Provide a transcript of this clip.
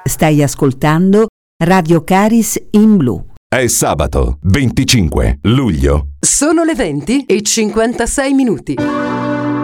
Stai ascoltando Radio Caris in Blu. È sabato 25 luglio. Sono le 20:56 minuti.